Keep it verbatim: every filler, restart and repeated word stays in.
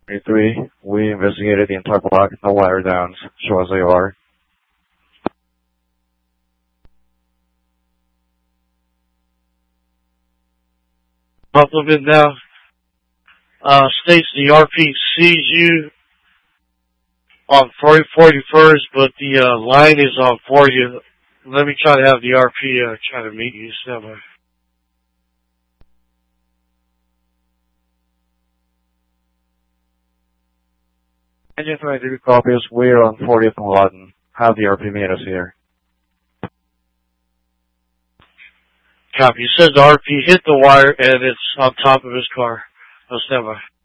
three three, we investigated the entire block, no wire downs. Show us A R. Compliment now. Uh, states the R P sees you on forty-first, but the uh, line is on for you. Let me try to have the R P uh, try to meet you somewhere. Engine twenty-three copies, we're on fortieth and Lawton. Have the R P meet us here. Copy. It says the R P hit the wire and it's on top of his car. No, stand by.